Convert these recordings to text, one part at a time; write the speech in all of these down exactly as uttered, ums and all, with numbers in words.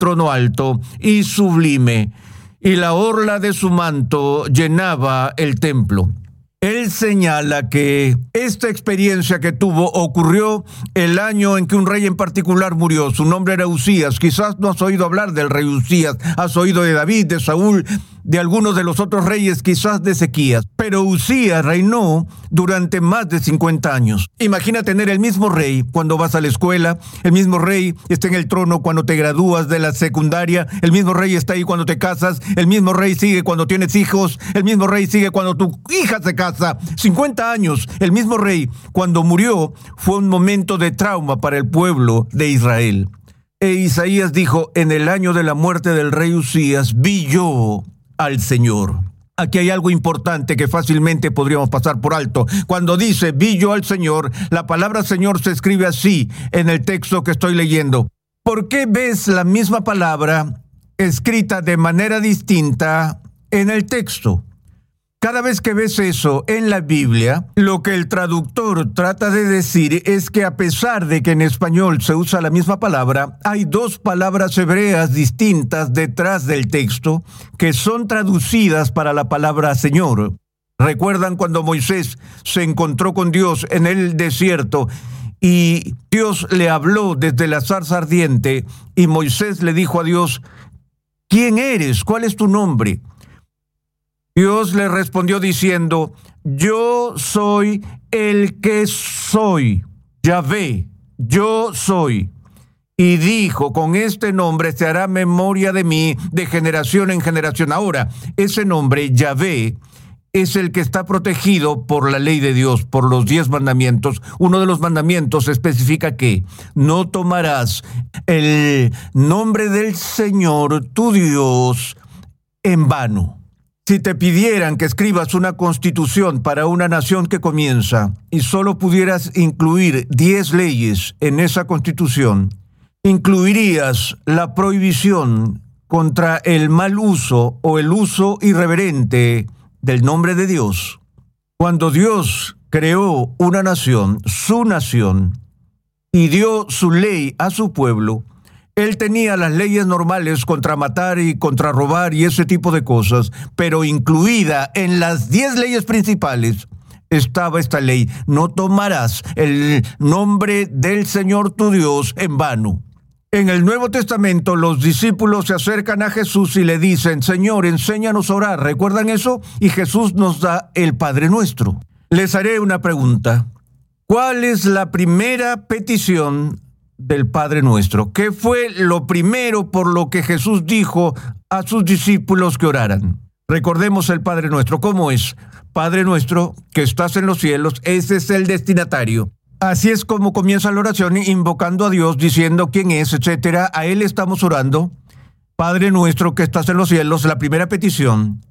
trono alto y sublime, y la orla de su manto llenaba el templo. Él señala que esta experiencia que tuvo ocurrió el año en que un rey en particular murió. Su nombre era Usías. Quizás no has oído hablar del rey Usías. Has oído de David, de Saúl, de algunos de los otros reyes, quizás de Ezequías. Pero Usías reinó durante más de cincuenta años. Imagina tener el mismo rey cuando vas a la escuela, el mismo rey está en el trono cuando te gradúas de la secundaria, el mismo rey está ahí cuando te casas, el mismo rey sigue cuando tienes hijos, el mismo rey sigue cuando tu hija se casa. cincuenta años, el mismo rey, cuando murió, fue un momento de trauma para el pueblo de Israel. E Isaías dijo, en el año de la muerte del rey Usías, vi yo al Señor. Aquí hay algo importante que fácilmente podríamos pasar por alto. Cuando dice, vi yo al Señor, la palabra Señor se escribe así en el texto que estoy leyendo. ¿Por qué ves la misma palabra escrita de manera distinta en el texto? Cada vez que ves eso en la Biblia, lo que el traductor trata de decir es que a pesar de que en español se usa la misma palabra, hay dos palabras hebreas distintas detrás del texto que son traducidas para la palabra Señor. ¿Recuerdan cuando Moisés se encontró con Dios en el desierto y Dios le habló desde la zarza ardiente y Moisés le dijo a Dios, ¿quién eres? ¿Cuál es tu nombre? Dios le respondió diciendo, yo soy el que soy, Yahvé, yo soy. Y dijo, con este nombre se hará memoria de mí de generación en generación. Ahora, ese nombre, Yahvé, es el que está protegido por la ley de Dios, por los diez mandamientos. Uno de los mandamientos especifica que no tomarás el nombre del Señor, tu Dios, en vano. Si te pidieran que escribas una constitución para una nación que comienza y solo pudieras incluir diez leyes en esa constitución, incluirías la prohibición contra el mal uso o el uso irreverente del nombre de Dios. Cuando Dios creó una nación, su nación, y dio su ley a su pueblo, Él tenía las leyes normales contra matar y contra robar y ese tipo de cosas, pero incluida en las diez leyes principales estaba esta ley: no tomarás el nombre del Señor tu Dios en vano. En el Nuevo Testamento los discípulos se acercan a Jesús y le dicen, Señor, enséñanos a orar. ¿Recuerdan eso? Y Jesús nos da el Padre Nuestro. Les haré una pregunta. ¿Cuál es la primera petición del Padre Nuestro? ¿Qué fue lo primero por lo que Jesús dijo a sus discípulos que oraran? Recordemos el Padre Nuestro. ¿Cómo es? Padre Nuestro que estás en los cielos, ese es el destinatario. Así es como comienza la oración, invocando a Dios, diciendo quién es, etcétera. A Él estamos orando. Padre Nuestro que estás en los cielos, la primera petición,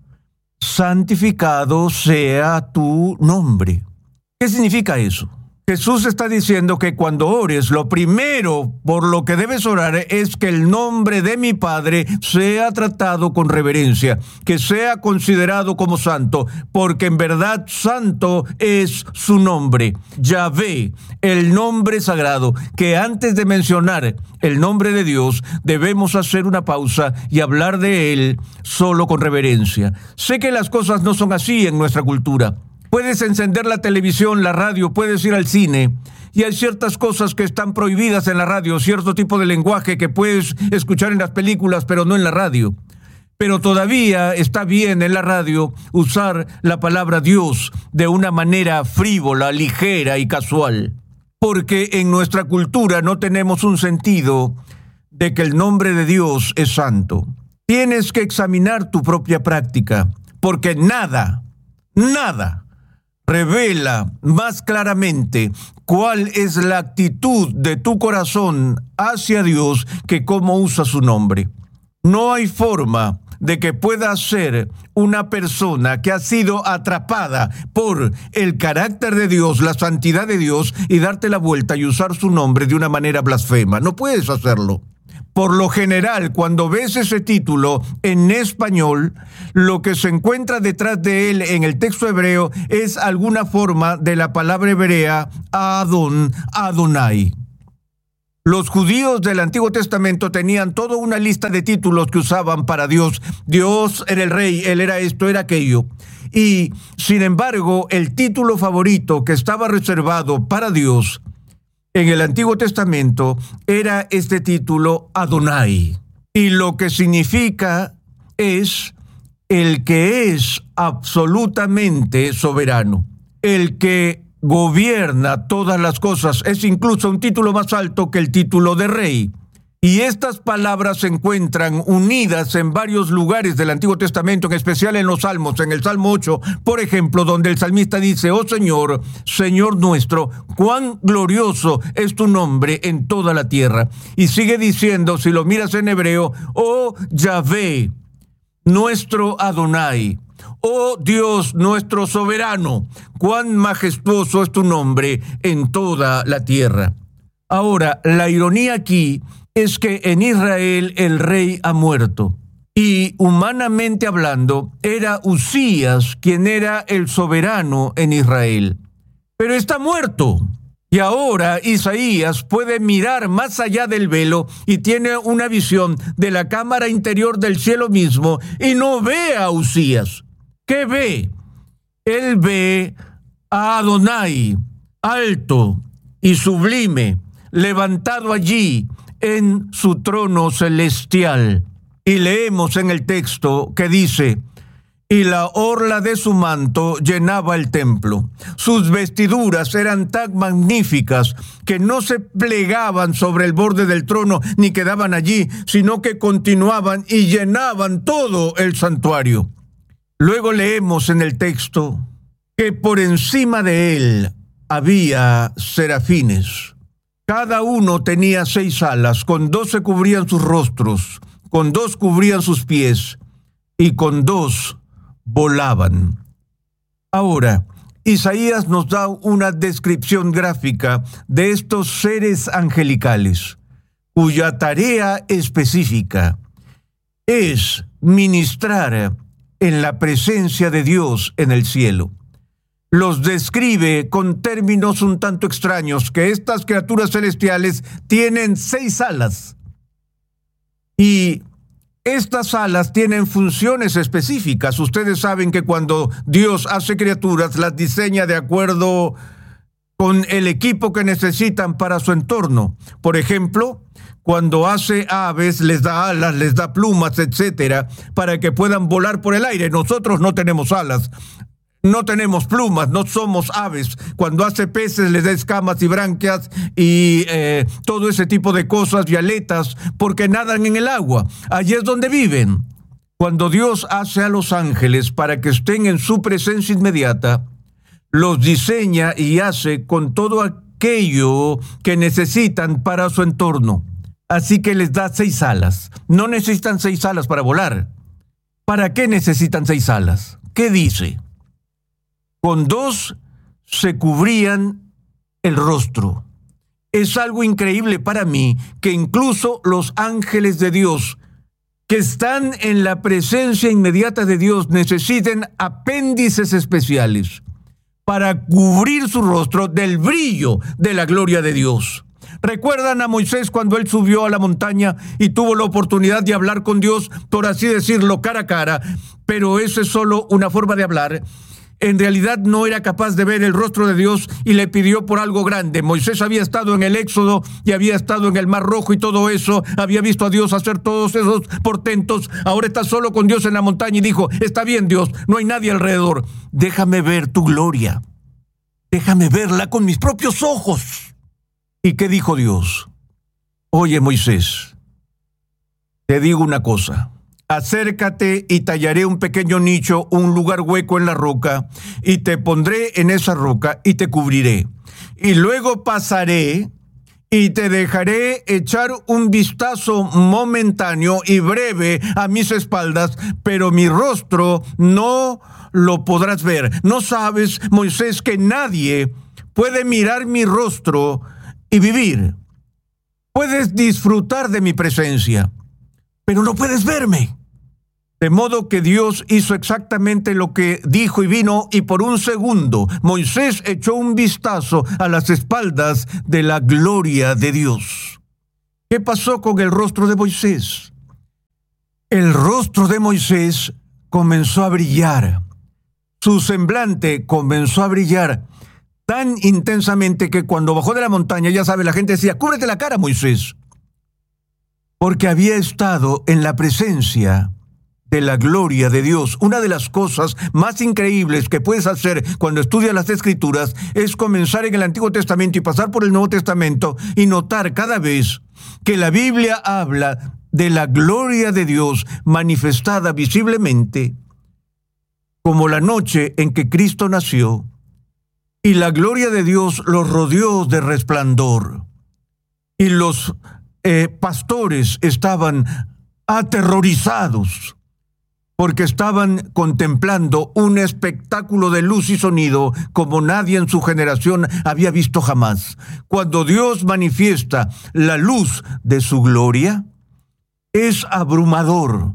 santificado sea tu nombre. ¿Qué significa eso? Jesús está diciendo que cuando ores, lo primero por lo que debes orar es que el nombre de mi Padre sea tratado con reverencia, que sea considerado como santo, porque en verdad santo es su nombre, Yahvé, el nombre sagrado, que antes de mencionar el nombre de Dios debemos hacer una pausa y hablar de Él solo con reverencia. Sé que las cosas no son así en nuestra cultura. Puedes encender la televisión, la radio, puedes ir al cine y hay ciertas cosas que están prohibidas en la radio, cierto tipo de lenguaje que puedes escuchar en las películas, pero no en la radio. Pero todavía está bien en la radio usar la palabra Dios de una manera frívola, ligera y casual, porque en nuestra cultura no tenemos un sentido de que el nombre de Dios es santo. Tienes que examinar tu propia práctica, porque nada, nada revela más claramente cuál es la actitud de tu corazón hacia Dios que cómo usa su nombre. No hay forma de que pueda ser una persona que ha sido atrapada por el carácter de Dios, la santidad de Dios, y darte la vuelta y usar su nombre de una manera blasfema. No puedes hacerlo. Por lo general, cuando ves ese título en español, lo que se encuentra detrás de él en el texto hebreo es alguna forma de la palabra hebrea Adón, Adonai. Los judíos del Antiguo Testamento tenían toda una lista de títulos que usaban para Dios. Dios era el rey, Él era esto, era aquello. Y, sin embargo, el título favorito que estaba reservado para Dios en el Antiguo Testamento era este título Adonai. Y lo que significa es el que es absolutamente soberano, el que gobierna todas las cosas. Es incluso un título más alto que el título de rey. Y estas palabras se encuentran unidas en varios lugares del Antiguo Testamento, en especial en los Salmos, en el Salmo ocho, por ejemplo, donde el salmista dice: «Oh Señor, Señor nuestro, cuán glorioso es tu nombre en toda la tierra». Y sigue diciendo, si lo miras en hebreo: «Oh Yahvé, nuestro Adonai». Oh Dios, nuestro soberano, cuán majestuoso es tu nombre en toda la tierra. Ahora, la ironía aquí es que en Israel el rey ha muerto. Y humanamente hablando, era Uzías quien era el soberano en Israel. Pero está muerto. Y ahora Isaías puede mirar más allá del velo y tiene una visión de la cámara interior del cielo mismo y no ve a Uzías. ¿Qué ve? Él ve a Adonai, alto y sublime, levantado allí en su trono celestial. Y leemos en el texto que dice: «Y la orla de su manto llenaba el templo. Sus vestiduras eran tan magníficas que no se plegaban sobre el borde del trono ni quedaban allí, sino que continuaban y llenaban todo el santuario». Luego leemos en el texto que por encima de él había serafines. Cada uno tenía seis alas, con dos se cubrían sus rostros, con dos cubrían sus pies y con dos volaban. Ahora, Isaías nos da una descripción gráfica de estos seres angelicales, cuya tarea específica es ministrar en la presencia de Dios en el cielo. Los describe con términos un tanto extraños, que estas criaturas celestiales tienen seis alas. Y estas alas tienen funciones específicas. Ustedes saben que cuando Dios hace criaturas, las diseña de acuerdo con el equipo que necesitan para su entorno. Por ejemplo, cuando hace aves, les da alas, les da plumas, etcétera, para que puedan volar por el aire. Nosotros no tenemos alas, no tenemos plumas, no somos aves. Cuando hace peces, les da escamas y branquias y eh, todo ese tipo de cosas y aletas, porque nadan en el agua. Allí es donde viven. Cuando Dios hace a los ángeles para que estén en su presencia inmediata, los diseña y hace con todo aquello que necesitan para su entorno. Así que les da seis alas. No necesitan seis alas para volar. ¿Para qué necesitan seis alas? ¿Qué dice? Con dos se cubrían el rostro. Es algo increíble para mí que incluso los ángeles de Dios que están en la presencia inmediata de Dios necesiten apéndices especiales para cubrir su rostro del brillo de la gloria de Dios. ¿Recuerdan a Moisés cuando él subió a la montaña y tuvo la oportunidad de hablar con Dios, por así decirlo, cara a cara? Pero eso es solo una forma de hablar. En realidad no era capaz de ver el rostro de Dios y le pidió por algo grande. Moisés había estado en el Éxodo y había estado en el Mar Rojo y todo eso. Había visto a Dios hacer todos esos portentos. Ahora está solo con Dios en la montaña y dijo: está bien, Dios, no hay nadie alrededor. Déjame ver tu gloria. Déjame verla con mis propios ojos. ¿Y qué dijo Dios? Oye, Moisés, te digo una cosa. Acércate y tallaré un pequeño nicho, un lugar hueco en la roca, y te pondré en esa roca y te cubriré. Y luego pasaré y te dejaré echar un vistazo momentáneo y breve a mis espaldas, pero mi rostro no lo podrás ver. ¿No sabes, Moisés, que nadie puede mirar mi rostro y vivir? Puedes disfrutar de mi presencia, pero no puedes verme. De modo que Dios hizo exactamente lo que dijo y vino, y por un segundo Moisés echó un vistazo a las espaldas de la gloria de Dios. ¿Qué pasó con el rostro de Moisés? El rostro de Moisés comenzó a brillar. Su semblante comenzó a brillar tan intensamente que cuando bajó de la montaña, ya sabe, la gente decía, cúbrete la cara, Moisés. Porque había estado en la presencia de la gloria de Dios. Una de las cosas más increíbles que puedes hacer cuando estudias las Escrituras es comenzar en el Antiguo Testamento y pasar por el Nuevo Testamento y notar cada vez que la Biblia habla de la gloria de Dios manifestada visiblemente, como la noche en que Cristo nació, y la gloria de Dios los rodeó de resplandor, y los eh, pastores estaban aterrorizados, porque estaban contemplando un espectáculo de luz y sonido como nadie en su generación había visto jamás. Cuando Dios manifiesta la luz de su gloria, es abrumador.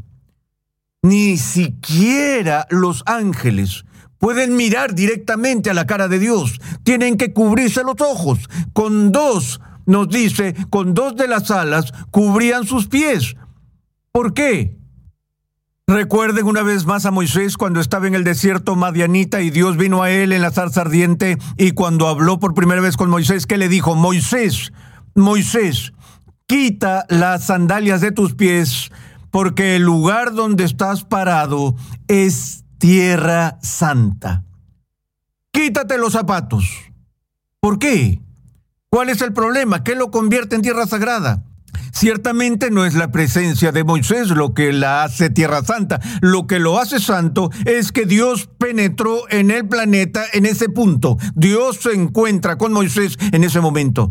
Ni siquiera los ángeles pueden mirar directamente a la cara de Dios. Tienen que cubrirse los ojos. Con dos, nos dice, con dos de las alas cubrían sus pies. ¿Por qué? Recuerden una vez más a Moisés cuando estaba en el desierto madianita y Dios vino a él en la zarza ardiente, y cuando habló por primera vez con Moisés, ¿qué le dijo? Moisés, Moisés, quita las sandalias de tus pies, porque el lugar donde estás parado es tierra santa. Quítate los zapatos. ¿Por qué? ¿Cuál es el problema? ¿Qué lo convierte en tierra sagrada? Ciertamente no es la presencia de Moisés lo que la hace tierra santa. Lo que lo hace santo es que Dios penetró en el planeta en ese punto. Dios se encuentra con Moisés en ese momento.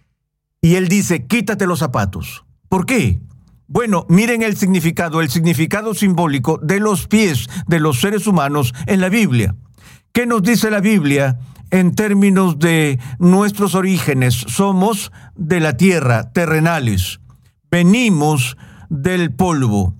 Y él dice, quítate los zapatos. ¿Por qué? Bueno, miren el significado, el significado simbólico de los pies de los seres humanos en la Biblia. ¿Qué nos dice la Biblia en términos de nuestros orígenes? Somos de la tierra, terrenales. Venimos del polvo.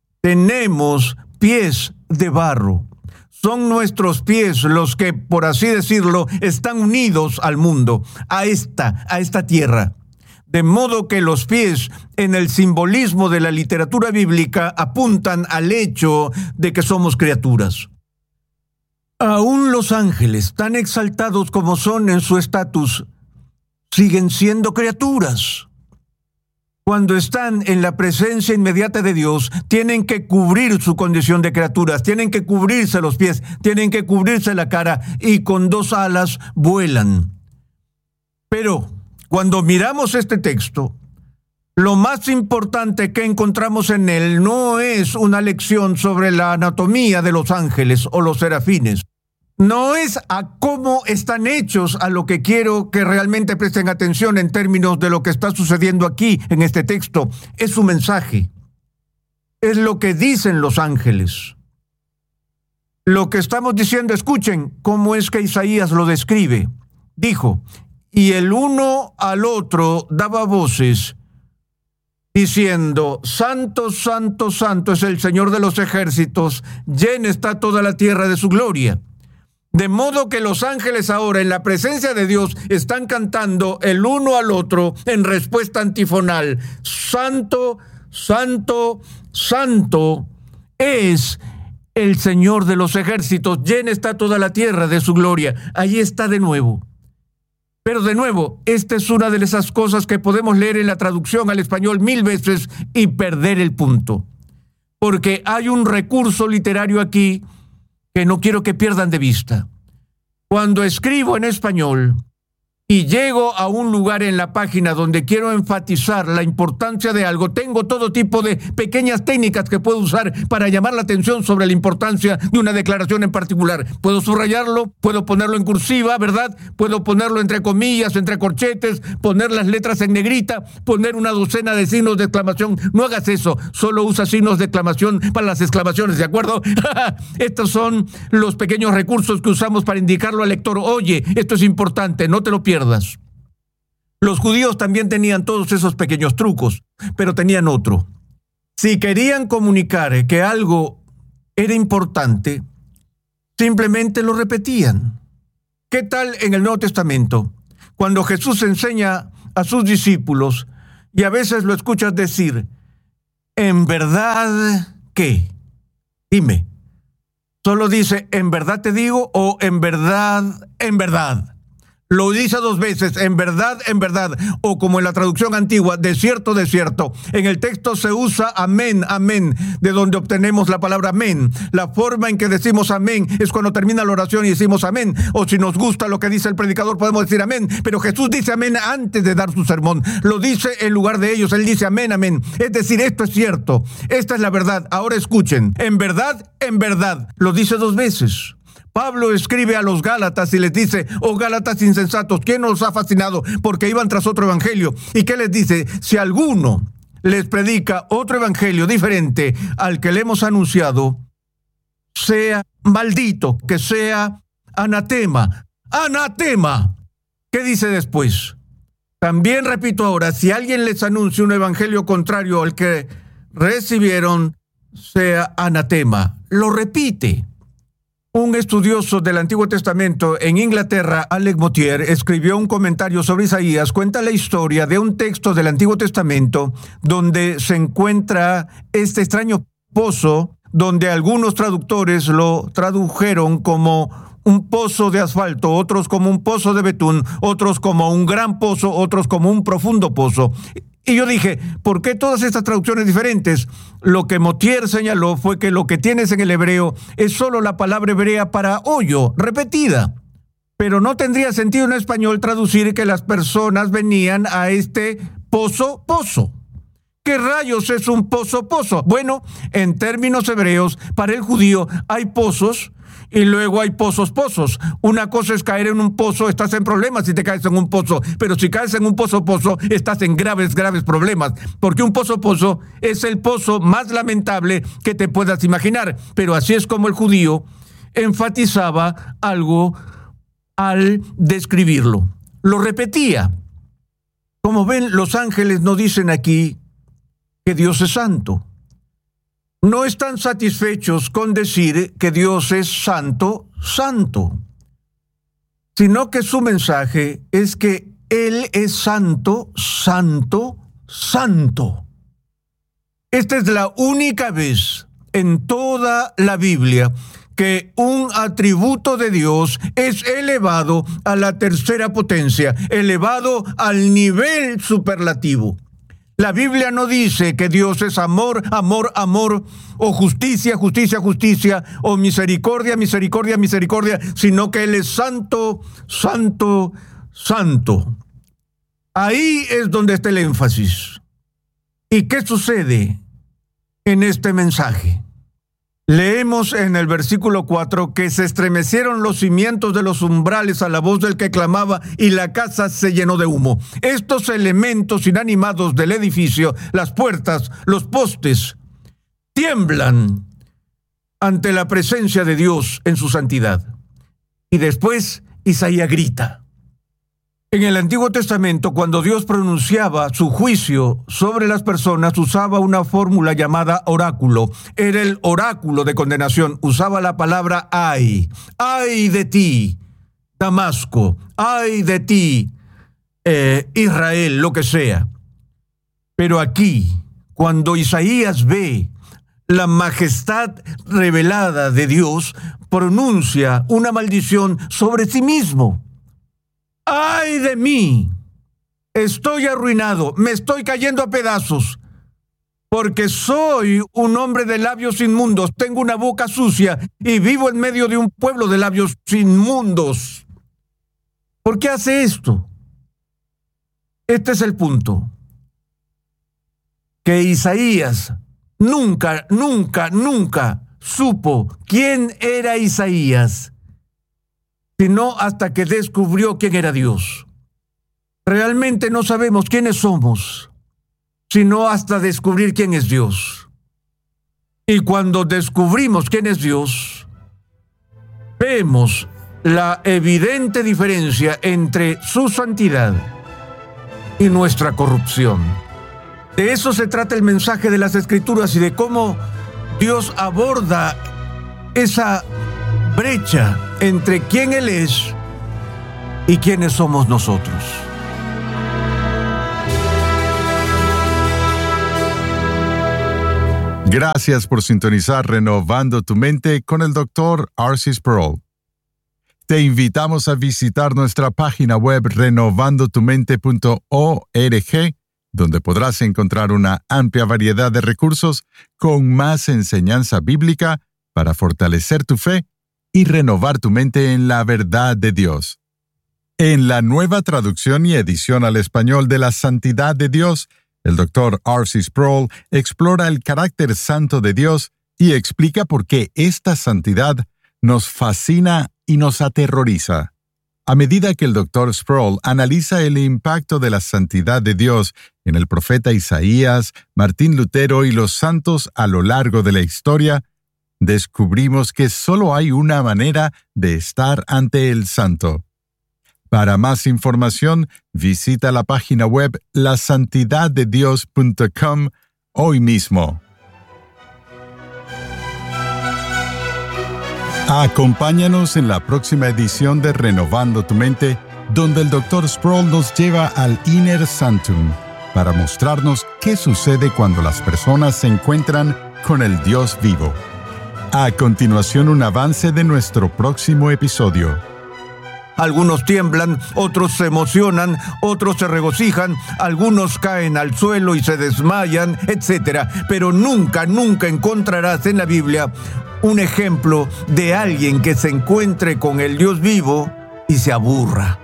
Tenemos pies de barro. Son nuestros pies los que, por así decirlo, están unidos al mundo, a esta, a esta tierra. De modo que los pies, en el simbolismo de la literatura bíblica, apuntan al hecho de que somos criaturas. Aún los ángeles, tan exaltados como son en su estatus, siguen siendo criaturas. Cuando están en la presencia inmediata de Dios, tienen que cubrir su condición de criaturas, tienen que cubrirse los pies, tienen que cubrirse la cara, y con dos alas vuelan. Pero cuando miramos este texto, lo más importante que encontramos en él no es una lección sobre la anatomía de los ángeles o los serafines. No es a cómo están hechos a lo que quiero que realmente presten atención en términos de lo que está sucediendo aquí en este texto. Es su mensaje. Es lo que dicen los ángeles. Lo que estamos diciendo, escuchen cómo es que Isaías lo describe. Dijo, y el uno al otro daba voces, diciendo, Santo, Santo, Santo es el Señor de los ejércitos, llena está toda la tierra de su gloria. De modo que los ángeles ahora en la presencia de Dios están cantando el uno al otro en respuesta antifonal. Santo, Santo, Santo es el Señor de los ejércitos, llena está toda la tierra de su gloria. Ahí está de nuevo. Pero de nuevo, esta es una de esas cosas que podemos leer en la traducción al español mil veces y perder el punto. Porque hay un recurso literario aquí que no quiero que pierdan de vista. Cuando escribo en español y llego a un lugar en la página donde quiero enfatizar la importancia de algo, tengo todo tipo de pequeñas técnicas que puedo usar para llamar la atención sobre la importancia de una declaración en particular. Puedo subrayarlo, puedo ponerlo en cursiva, ¿verdad? Puedo ponerlo entre comillas, entre corchetes, poner las letras en negrita, poner una docena de signos de exclamación. No hagas eso, solo usa signos de exclamación para las exclamaciones, ¿de acuerdo? Estos son los pequeños recursos que usamos para indicarlo al lector. Oye, esto es importante, no te lo pierdas. Los judíos también tenían todos esos pequeños trucos, pero tenían otro. Si querían comunicar que algo era importante, simplemente lo repetían. ¿Qué tal en el Nuevo Testamento? Cuando Jesús enseña a sus discípulos y a veces lo escuchas decir, ¿en verdad qué? Dime. Solo dice, ¿en verdad te digo? O ¿en verdad, en verdad? Lo dice dos veces, en verdad, en verdad, o como en la traducción antigua, de cierto, de cierto. En el texto se usa amén, amén, de donde obtenemos la palabra amén. La forma en que decimos amén es cuando termina la oración y decimos amén. O si nos gusta lo que dice el predicador, podemos decir amén. Pero Jesús dice amén antes de dar su sermón. Lo dice en lugar de ellos. Él dice amén, amén. Es decir, esto es cierto. Esta es la verdad. Ahora escuchen. En verdad, en verdad. Lo dice dos veces. Pablo escribe a los Gálatas y les dice, oh Gálatas insensatos, ¿quién os ha fascinado? Porque iban tras otro evangelio. ¿Y qué les dice? Si alguno les predica otro evangelio diferente al que le hemos anunciado, sea maldito, que sea anatema. ¡Anatema! ¿Qué dice después? También repito ahora, si alguien les anuncia un evangelio contrario al que recibieron, sea anatema. Lo repite. Un estudioso del Antiguo Testamento en Inglaterra, Alec Motyer, escribió un comentario sobre Isaías. Cuenta la historia de un texto del Antiguo Testamento donde se encuentra este extraño pozo, donde algunos traductores lo tradujeron como un pozo de asfalto, otros como un pozo de betún, otros como un gran pozo, otros como un profundo pozo. Y yo dije, ¿por qué todas estas traducciones diferentes? Lo que Motyer señaló fue que lo que tienes en el hebreo es solo la palabra hebrea para hoyo, repetida. Pero no tendría sentido en español traducir que las personas venían a este pozo, pozo. ¿Qué rayos es un pozo, pozo? Bueno, en términos hebreos, para el judío hay pozos y luego hay pozos, pozos. Una cosa es caer en un pozo, estás en problemas si te caes en un pozo, pero si caes en un pozo, pozo, estás en graves, graves problemas, porque un pozo, pozo es el pozo más lamentable que te puedas imaginar. Pero así es como el judío enfatizaba algo al describirlo. Lo repetía. Como ven, los ángeles no dicen aquí que Dios es santo. No están satisfechos con decir que Dios es santo, santo, sino que su mensaje es que Él es santo, santo, santo. Esta es la única vez en toda la Biblia que un atributo de Dios es elevado a la tercera potencia, elevado al nivel superlativo. La Biblia no dice que Dios es amor, amor, amor, o justicia, justicia, justicia, o misericordia, misericordia, misericordia, sino que Él es santo, santo, santo. Ahí es donde está el énfasis. ¿Y qué sucede en este mensaje? Leemos en el versículo cuatro que se estremecieron los cimientos de los umbrales a la voz del que clamaba y la casa se llenó de humo. Estos elementos inanimados del edificio, las puertas, los postes, tiemblan ante la presencia de Dios en su santidad. Y después Isaías grita. En el Antiguo Testamento, cuando Dios pronunciaba su juicio sobre las personas, usaba una fórmula llamada oráculo. Era el oráculo de condenación. Usaba la palabra ay. Ay de ti, Damasco. Ay de ti, eh, Israel, lo que sea. Pero aquí, cuando Isaías ve la majestad revelada de Dios, pronuncia una maldición sobre sí mismo. ¡Ay de mí! Estoy arruinado, me estoy cayendo a pedazos, porque soy un hombre de labios inmundos, tengo una boca sucia y vivo en medio de un pueblo de labios inmundos. ¿Por qué hace esto? Este es el punto. Que Isaías nunca, nunca, nunca supo quién era Isaías, sino hasta que descubrió quién era Dios. Realmente no sabemos quiénes somos, sino hasta descubrir quién es Dios. Y cuando descubrimos quién es Dios, vemos la evidente diferencia entre su santidad y nuestra corrupción. De eso se trata el mensaje de las Escrituras y de cómo Dios aborda esa brecha entre quién Él es y quiénes somos nosotros. Gracias por sintonizar Renovando tu Mente con el doctor R C Sproul. Te invitamos a visitar nuestra página web renovando tu mente punto org, donde podrás encontrar una amplia variedad de recursos con más enseñanza bíblica para fortalecer tu fe y renovar tu mente en la verdad de Dios. En la nueva traducción y edición al español de la Santidad de Dios, el doctor R C Sproul explora el carácter santo de Dios y explica por qué esta santidad nos fascina y nos aterroriza. A medida que el doctor Sproul analiza el impacto de la santidad de Dios en el profeta Isaías, Martín Lutero y los santos a lo largo de la historia, descubrimos que solo hay una manera de estar ante el santo. Para más información, visita la página web la santidad de dios punto com hoy mismo. Acompáñanos en la próxima edición de Renovando tu Mente, donde el doctor Sproul nos lleva al Inner Sanctum para mostrarnos qué sucede cuando las personas se encuentran con el Dios vivo. A continuación, un avance de nuestro próximo episodio. Algunos tiemblan, otros se emocionan, otros se regocijan, algunos caen al suelo y se desmayan, etcétera. Pero nunca, nunca encontrarás en la Biblia un ejemplo de alguien que se encuentre con el Dios vivo y se aburra.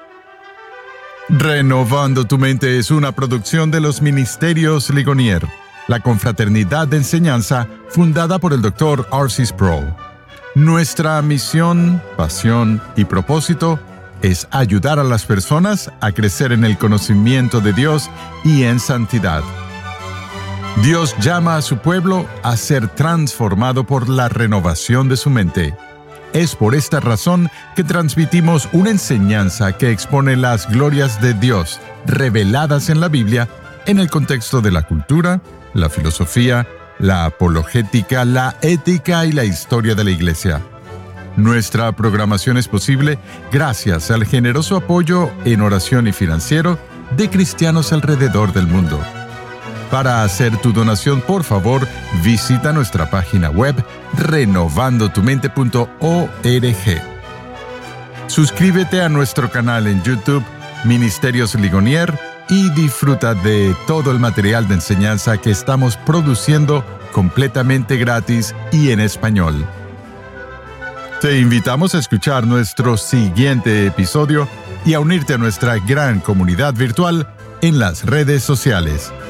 Renovando tu Mente es una producción de los Ministerios Ligonier, la confraternidad de enseñanza fundada por el doctor R C Sproul. Nuestra misión, pasión y propósito es ayudar a las personas a crecer en el conocimiento de Dios y en santidad. Dios llama a su pueblo a ser transformado por la renovación de su mente. Es por esta razón que transmitimos una enseñanza que expone las glorias de Dios reveladas en la Biblia en el contexto de la cultura, la filosofía, la apologética, la ética y la historia de la Iglesia. Nuestra programación es posible gracias al generoso apoyo en oración y financiero de cristianos alrededor del mundo. Para hacer tu donación, por favor, visita nuestra página web renovando tu mente punto org. Suscríbete a nuestro canal en YouTube, Ministerios Ligonier, y disfruta de todo el material de enseñanza que estamos produciendo completamente gratis y en español. Te invitamos a escuchar nuestro siguiente episodio y a unirte a nuestra gran comunidad virtual en las redes sociales.